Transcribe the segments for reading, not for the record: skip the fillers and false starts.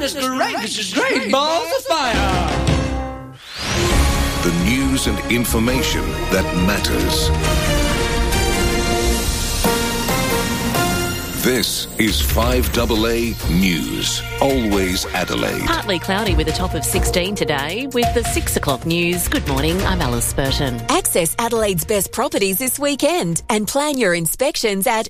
Goodness gracious, great balls of fire! The news and information that matters. This is 5AA News. Always Adelaide. Partly cloudy with a top of 16 today. With the 6 o'clock news, good morning, I'm Alice Burton. Access Adelaide's best properties this weekend and plan your inspections at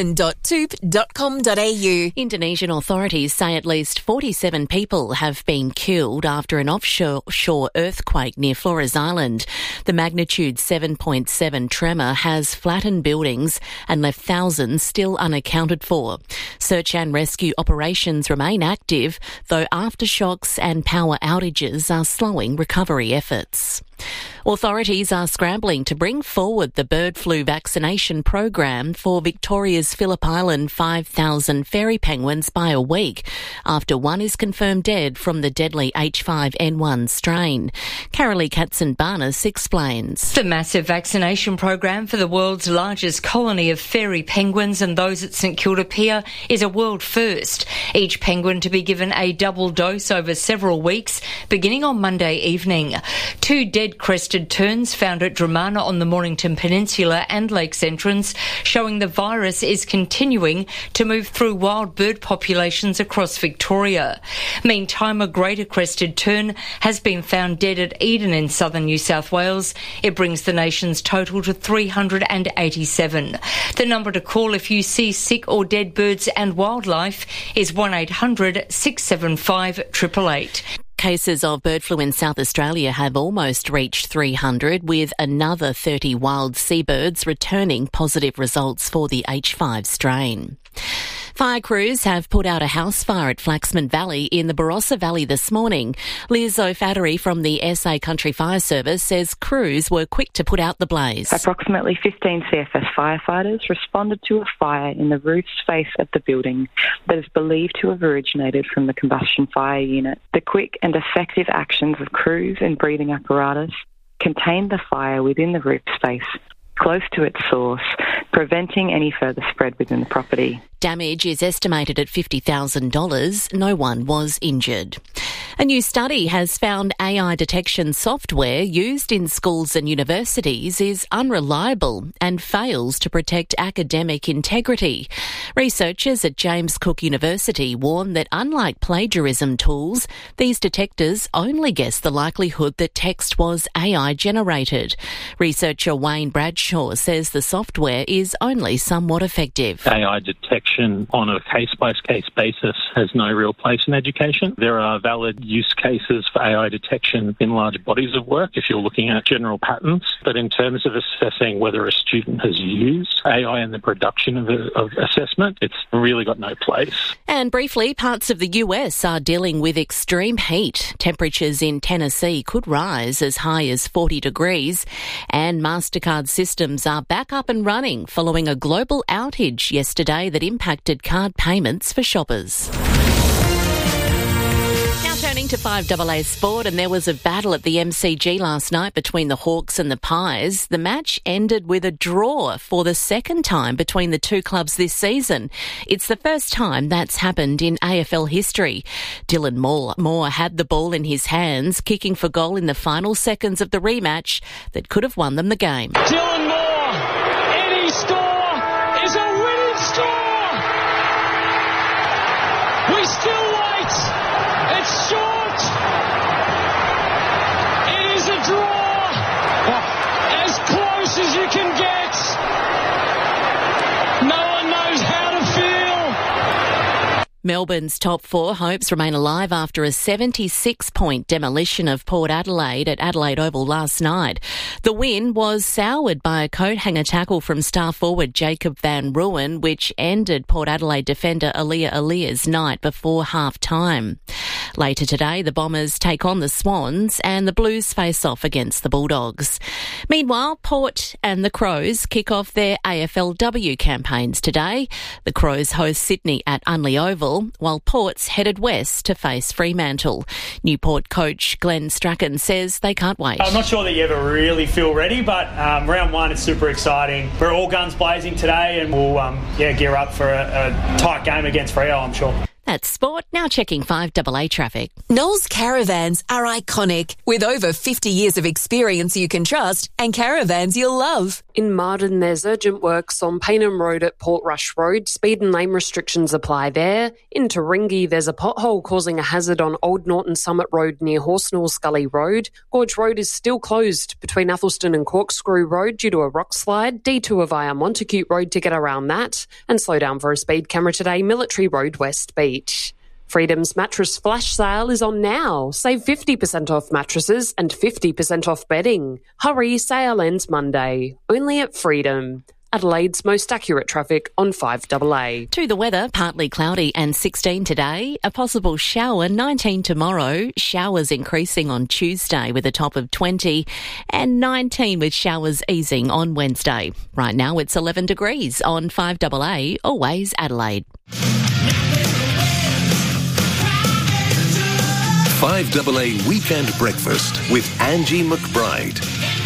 open.toop.com.au. Indonesian authorities say at least 47 people have been killed after an offshore earthquake near Flores Island. The magnitude 7.7 tremor has flattened buildings and left thousands still unaccounted for. Search and rescue operations remain active, though aftershocks and power outages are slowing recovery efforts. Authorities are scrambling to bring forward the bird flu vaccination program for Victoria's Phillip Island 5,000 fairy penguins by a week after one is confirmed dead from the deadly H5N1 strain. Carolee Katzenbarnes explains. The massive vaccination program for the world's largest colony of fairy penguins and those at St Kilda Pier is a world first. Each penguin to be given a double dose over several weeks, beginning on Monday evening. 2 dead crested terns found at Dramana on the Mornington Peninsula and Lakes Entrance, showing the virus is continuing to move through wild bird populations across Victoria. Meantime, a greater crested tern has been found dead at Eden in southern New South Wales. It brings the nation's total to 387. The number to call if you see sick or dead birds and wildlife is 1800 675 888. Cases of bird flu in South Australia have almost reached 300, with another 30 wild seabirds returning positive results for the H5 strain. Fire crews have put out a house fire at Flaxman Valley in the Barossa Valley this morning. Liz O'Flaherty from the SA Country Fire Service says crews were quick to put out the blaze. Approximately 15 CFS firefighters responded to a fire in the roof space of the building that is believed to have originated from the combustion fire unit. The quick and effective actions of crews and breathing apparatus contained the fire within the roof space, close to its source, preventing any further spread within the property. Damage is estimated at $50,000. No one was injured. A new study has found AI detection software used in schools and universities is unreliable and fails to protect academic integrity. Researchers at James Cook University warn that unlike plagiarism tools, these detectors only guess the likelihood that text was AI generated. Researcher Wayne Bradshaw says the software is only somewhat effective. AI detection on a case-by-case basis has no real place in education. There are valid use cases for AI detection in large bodies of work if you're looking at general patterns. But in terms of assessing whether a student has used AI in the production of assessment, it's really got no place. And briefly, parts of the US are dealing with extreme heat. Temperatures in Tennessee could rise as high as 40 degrees. And MasterCard systems are back up and running following a global outage yesterday that impacted card payments for shoppers. Now turning to 5AA Sport, and there was a battle at the MCG last night between the Hawks and the Pies. The match ended with a draw for the second time between the two clubs this season. It's the first time that's happened in AFL history. Dylan Moore had the ball in his hands, kicking for goal in the final seconds of the rematch that could have won them the game. Dylan Moore, any score is a winning score! We still wait. It's short. It is a draw. As close as you can get. No one knows how to feel. Melbourne's top four hopes remain alive after a 76-point demolition of Port Adelaide at Adelaide Oval last night. The win was soured by a coat-hanger tackle from star forward Jacob van Rooyen, which ended Port Adelaide defender Aaliyah Alia's night before half-time. Later today, the Bombers take on the Swans and the Blues face off against the Bulldogs. Meanwhile, Port and the Crows kick off their AFLW campaigns today. The Crows host Sydney at Unley Oval, while Port's headed west to face Fremantle. Newport coach Glenn Strachan says they can't wait. I'm not sure that you ever really feel ready, but round one is super exciting. We're all guns blazing today and we'll gear up for a tight game against Freo, I'm sure. That's sport. Now checking 5AA traffic. Knowles caravans are iconic, with over 50 years of experience you can trust and caravans you'll love. In Marden, there's urgent works on Paynham Road at Portrush Road. Speed and lane restrictions apply there. In Taringi, there's a pothole causing a hazard on Old Norton Summit Road near Horsnell Scully Road. Gorge Road is still closed between Athelston and Corkscrew Road due to a rock slide. Detour via Montacute Road to get around that. And slow down for a speed camera today, Military Road, West Beach. Freedom's mattress flash sale is on now. Save 50% off mattresses and 50% off bedding. Hurry, sale ends Monday. Only at Freedom. Adelaide's most accurate traffic on 5AA. To the weather, partly cloudy and 16 today. A possible shower, 19 tomorrow. Showers increasing on Tuesday with a top of 20 and 19 with showers easing on Wednesday. Right now it's 11 degrees on 5AA, always Adelaide. 5AA Weekend Breakfast with Angie McBride.